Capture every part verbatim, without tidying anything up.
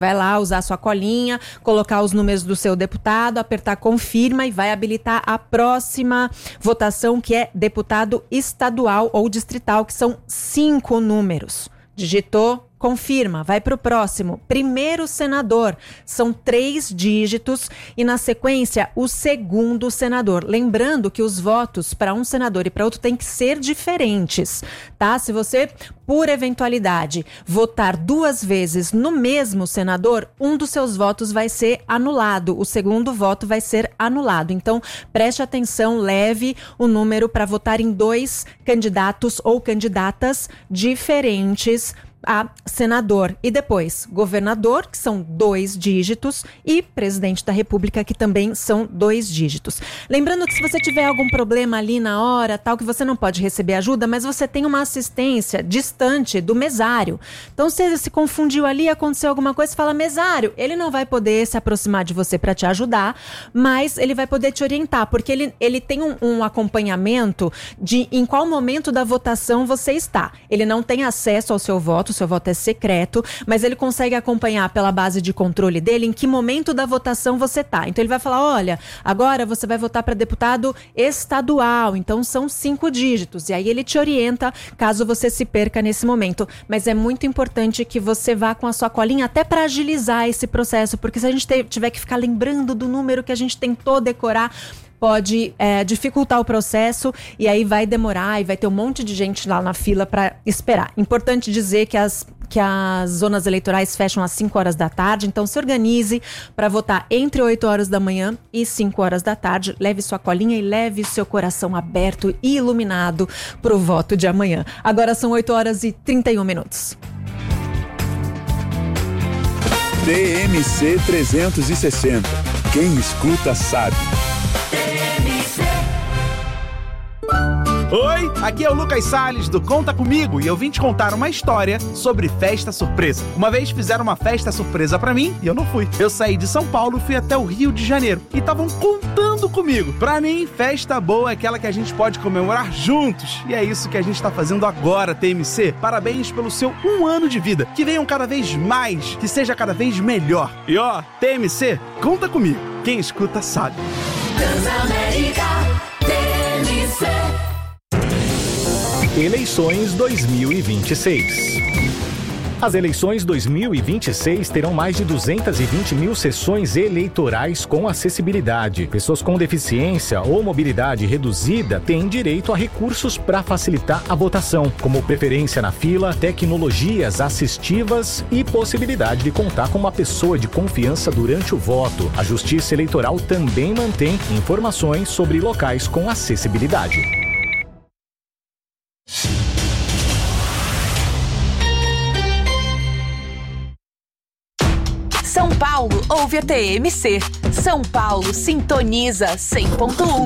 Vai lá usar sua colinha, colocar os números do seu deputado, apertar confirma e vai habilitar a próxima votação, que é deputado estadual ou distrital, que são cinco números. Digitou, confirma, vai para o próximo. Primeiro senador, são três dígitos e na sequência o segundo senador. Lembrando que os votos para um senador e para outro tem que ser diferentes, tá? Se você, por eventualidade, votar duas vezes no mesmo senador, um dos seus votos vai ser anulado, o segundo voto vai ser anulado. Então, preste atenção, leve o número para votar em dois candidatos ou candidatas diferentes a senador. E depois, governador, que são dois dígitos, e presidente da República, que também são dois dígitos. Lembrando que se você tiver algum problema ali na hora, tal, que você não pode receber ajuda, mas você tem uma assistência distante do mesário. Então, se ele se confundiu ali, aconteceu alguma coisa, você fala, mesário, ele não vai poder se aproximar de você para te ajudar, mas ele vai poder te orientar, porque ele, ele tem um, um acompanhamento de em qual momento da votação você está. Ele não tem acesso ao seu voto, o seu voto é secreto, mas ele consegue acompanhar pela base de controle dele em que momento da votação você tá. Então ele vai falar, olha, agora você vai votar para deputado estadual, então são cinco dígitos, e aí ele te orienta caso você se perca nesse momento. Mas é muito importante que você vá com a sua colinha até para agilizar esse processo, porque se a gente te, tiver que ficar lembrando do número que a gente tentou decorar, pode é, dificultar o processo e aí vai demorar e vai ter um monte de gente lá na fila para esperar. Importante dizer que as, que as zonas eleitorais fecham às cinco horas da tarde, então se organize para votar entre oito horas da manhã e cinco horas da tarde. Leve sua colinha e leve seu coração aberto e iluminado para o voto de amanhã. Agora são oito horas e trinta e um minutos. T M C trezentos e sessenta. Quem escuta sabe. Oi, aqui é o Lucas Salles do Conta Comigo e eu vim te contar uma história sobre festa surpresa. Uma vez fizeram uma festa surpresa pra mim e eu não fui. Eu saí de São Paulo e fui até o Rio de Janeiro e estavam contando comigo. Pra mim, festa boa é aquela que a gente pode comemorar juntos. E é isso que a gente tá fazendo agora, T M C. Parabéns pelo seu um ano de vida. Que venham cada vez mais, que seja cada vez melhor. E ó, T M C, conta comigo. Quem escuta sabe. Transamérica, T M C. Eleições dois mil e vinte e seis. As eleições dois mil e vinte e seis terão mais de duzentas e vinte mil sessões eleitorais com acessibilidade. Pessoas com deficiência ou mobilidade reduzida têm direito a recursos para facilitar a votação, como preferência na fila, tecnologias assistivas e possibilidade de contar com uma pessoa de confiança durante o voto. A Justiça Eleitoral também mantém informações sobre locais com acessibilidade. São Paulo ouve a T M C. São Paulo sintoniza cem ponto um.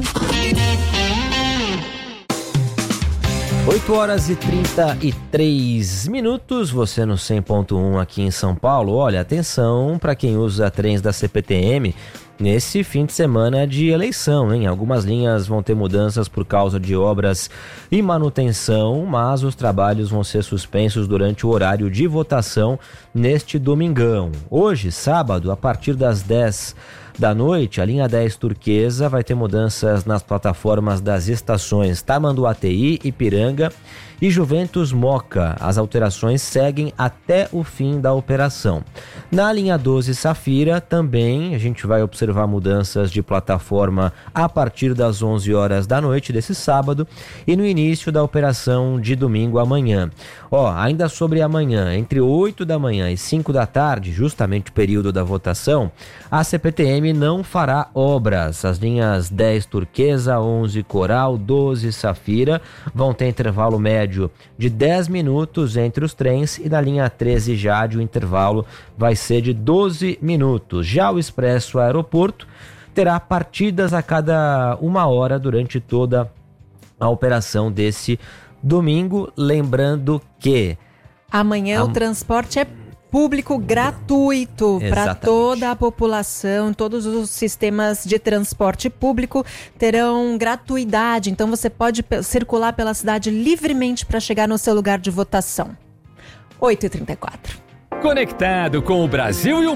oito horas e trinta e três minutos, você no cem ponto um aqui em São Paulo. Olha, atenção para quem usa trens da C P T M nesse fim de semana de eleição, hein? Algumas linhas vão ter mudanças por causa de obras e manutenção, mas os trabalhos vão ser suspensos durante o horário de votação neste domingão. Hoje, sábado, a partir das dez da noite, a linha dez Turquesa vai ter mudanças nas plataformas das estações Tamanduateí, Ipiranga e Juventus Moca. As alterações seguem até o fim da operação. Na linha doze Safira também a gente vai observar mudanças de plataforma a partir das onze horas da noite desse sábado e no início da operação de domingo amanhã. Ó, ainda sobre amanhã, entre oito da manhã e cinco da tarde, justamente o período da votação, a C P T M não fará obras. As linhas dez Turquesa, onze Coral, doze Safira vão ter intervalo médio de dez minutos entre os trens e na linha treze Jade o intervalo vai ser de doze minutos. Já o Expresso Aeroporto terá partidas a cada uma hora durante toda a operação desse domingo. Lembrando que amanhã a... o transporte é público gratuito para toda a população. Todos os sistemas de transporte público terão gratuidade, então você pode p- circular pela cidade livremente para chegar no seu lugar de votação. oito e trinta e quatro. Conectado com o Brasil e o